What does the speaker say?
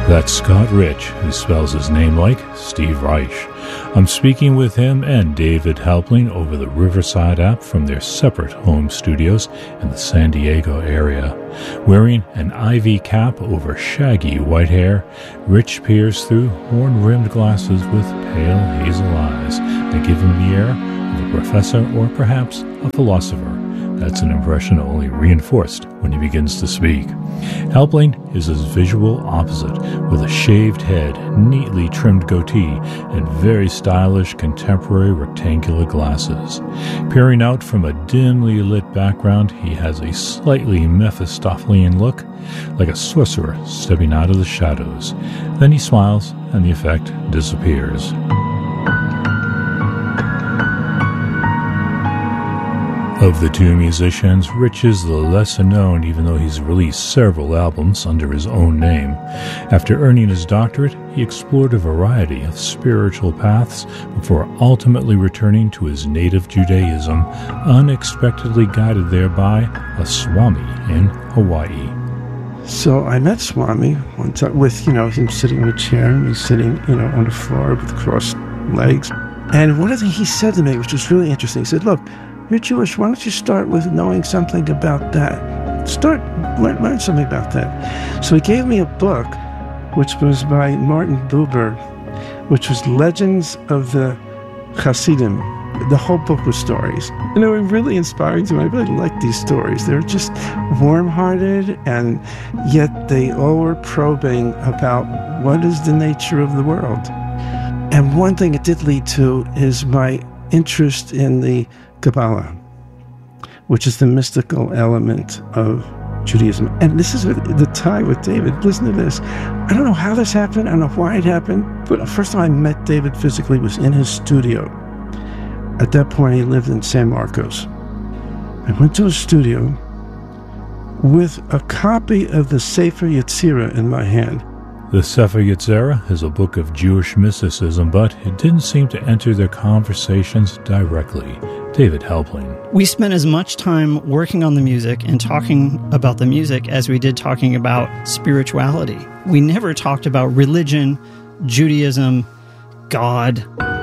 That's Scott Rich, who spells his name like Steve Reich. I'm speaking with him and David Halpling over the Riverside app from their separate home studios in the San Diego area. Wearing an ivy cap over shaggy white hair, Rich peers through horn-rimmed glasses with pale hazel eyes that give him the air of a professor or perhaps a philosopher. That's an impression only reinforced when he begins to speak. Halpling is his visual opposite, with a shaved head, neatly trimmed goatee, and very stylish contemporary rectangular glasses. Peering out from a dimly lit background, he has a slightly Mephistophelian look, like a sorcerer stepping out of the shadows. Then he smiles, and the effect disappears. Of the two musicians, Rich is the lesser known, even though he's released several albums under his own name. After earning his doctorate, he explored a variety of spiritual paths before ultimately returning to his native Judaism, unexpectedly guided there by a Swami in Hawaii. So I met Swami one time with, him sitting in a chair and me sitting, on the floor with crossed legs. And one of the things he said to me, which was really interesting, he said, "Look, you're Jewish, why don't you start with knowing something about that? Learn something about that." So he gave me a book, which was by Martin Buber, which was Legends of the Hasidim. The whole book was stories. And they were really inspiring to me. I really liked these stories. They were just warm-hearted, and yet they all were probing about what is the nature of the world. And one thing it did lead to is my interest in the Kabbalah, which is the mystical element of Judaism. And this is the tie with David. Listen to this. I don't know how this happened. I don't know why it happened. But the first time I met David physically was in his studio. At that point, he lived in San Marcos. I went to his studio with a copy of the Sefer Yetzirah in my hand. The Sefer Yetzirah is a book of Jewish mysticism, but it didn't seem to enter their conversations directly. David Halpling. We spent as much time working on the music and talking about the music as we did talking about spirituality. We never talked about religion, Judaism, God.